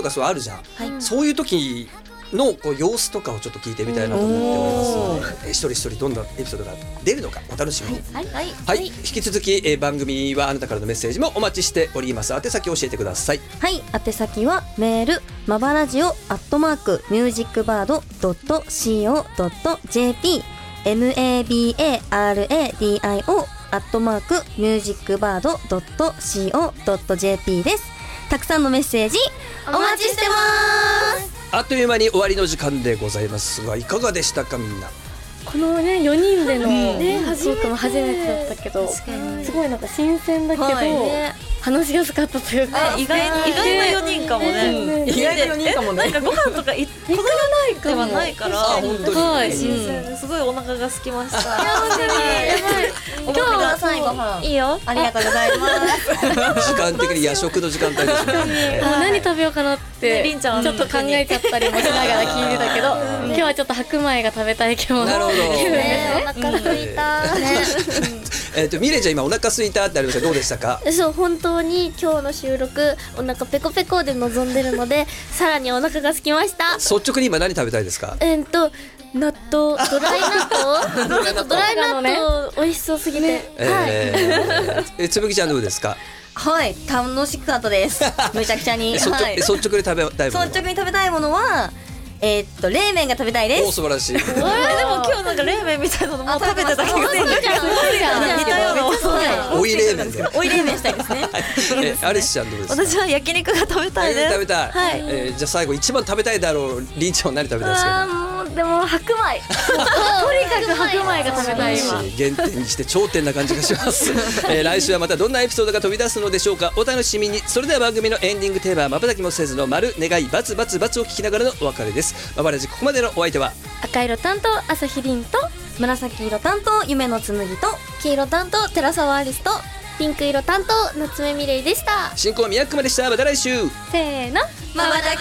かそうあるじゃん、 はい、 そういう時のこう様子とかをちょっと聞いてみたいなと思っておりますので、一人一人どんなエピソードが出るのかお楽しみに。 はいはいはい、引き続き、番組はあなたからのメッセージもお待ちしております。宛先教えてください。 はい、宛先はメールマバラジオ@musicbird.co.jp mabaradio@musicbird.co.jp です。たくさんのメッセージお待ちしてます。 あっという間に終わりの時間でございますが、いかがでしたかみんな。 このね4人でのねトークも初めてだったけど、 確かにすごいなんか新鮮だけど、 はいね、 話しやすかったというか、 意外な4人かもね、 意外な4人かもね。 なんかご飯とか行かないではないから本当に、 はい、 新鮮ですごいお腹が空きました。 やばい今日は最後いいよ、 ありがとうございます時間的に夜食の時間帯ですね。 もう何食べようかなってりんちゃんはちょっと考えちゃったりもしながら聞いてたけど、今日はちょっと白米が食べたい気分なるほど。 気分ですね。 お腹空いたミレイちゃん今お腹空いたってありました。どうでしたか。 そう、本当に今日の収録お腹ペコペコで臨んでるのでさらにお腹が空きました。 率直に今何食べたいですか。 納豆、ドライ納豆ちょっとドライ納豆美味しそうすぎて、 つぶきちゃんどうですか。 はい、楽しかったですめちゃくちゃに、 率直はい、 率直に食べたいもの。 率直に食べたいものは冷麺が食べたいでおす。 素晴らしい。 でも今日なんか冷麺みたいなのもう食べてた気がする。似たようなもの。 おい冷麺で。 おい冷麺したいですねアリスちゃんどうですか。 私は焼肉が食べたいです。 食べたい。 はいじゃあ最後一番食べたいだろうリンちゃんは何食べたいですか。 もうでも白米とにかく白米が食べたい今。 原点にして頂点な感じがします来週はまたどんなエピソードが飛び出すのでしょうか。お楽しみに。それでは番組のエンディングテーマ、瞬きもせずの丸願いバツバツバツを聞きながらのお別れです。まばらじここまでのお相手は赤色担当朝日凛と紫色担当夢の紬と黄色担当寺澤アリスとピンク色担当夏目みれいでした。 進行は宮熊でした。また来週。 せーの、 まばたき